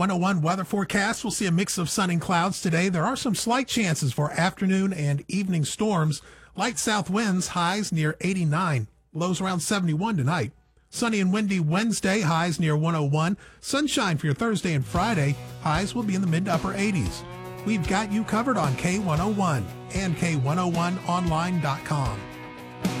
101 weather forecast. We'll see a mix of sun and clouds today. There are some slight chances for afternoon and evening storms. Light south winds, highs near 89. Lows around 71 tonight. Sunny and windy Wednesday, highs near 101. Sunshine for your Thursday and Friday. Highs will be in the mid to upper 80s. We've got you covered on K101 and K101online.com.